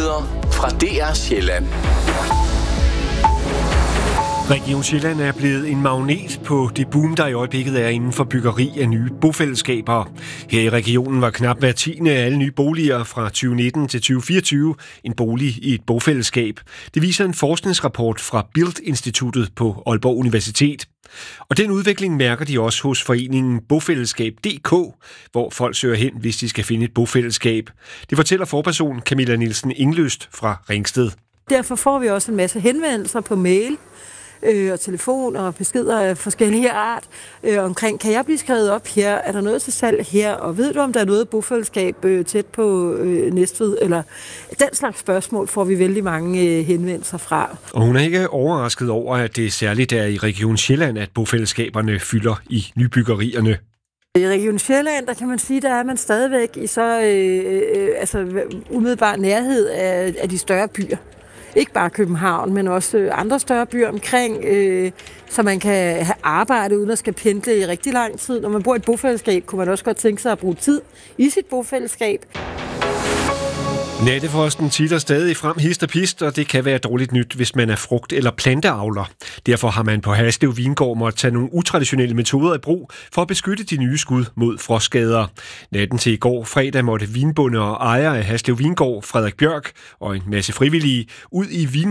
Nyheder fra DR Sjælland. Region Sjælland er blevet en magnet på det boom, der i øjeblikket er inden for byggeri af nye bofællesskaber. Her i regionen var knap hver 10. af alle nye boliger fra 2019 til 2024 en bolig i et bofællesskab. Det viser en forskningsrapport fra Build-instituttet på Aalborg Universitet. Og den udvikling mærker de også hos foreningen Bofællesskab.dk, hvor folk søger hen, hvis de skal finde et bofællesskab. Det fortæller forperson Camilla Nielsen Engløst fra Ringsted. Derfor får vi også en masse henvendelser på mail og telefon og beskeder af forskellige art omkring, kan jeg blive skrevet op her? Er der noget til salg her? Og ved du, om der er noget bofællesskab tæt på Næstved? Eller den slags spørgsmål får vi vældig mange henvendelser fra. Og hun er ikke overrasket over, at det særligt er i Region Sjælland, at bofællesskaberne fylder i nybyggerierne. I Region Sjælland, der kan man sige, der er man stadigvæk i så umiddelbar nærhed af de større byer. Ikke bare København, men også andre større byer omkring, så man kan have arbejde uden at skal pendle i rigtig lang tid. Når man bor i et bofællesskab, kunne man også godt tænke sig at bruge tid i sit bofællesskab. Nattefrosten titter stadig frem hist og pist, og det kan være dårligt nyt, hvis man er frugt- eller planteavler. Derfor har man på Haslev Vingård måttet tage nogle utraditionelle metoder i brug for at beskytte de nye skud mod frostskader. Natten til i går fredag måtte vinbonde og ejere af Haslev Vingård, Frederik Bjørk og en masse frivillige ud i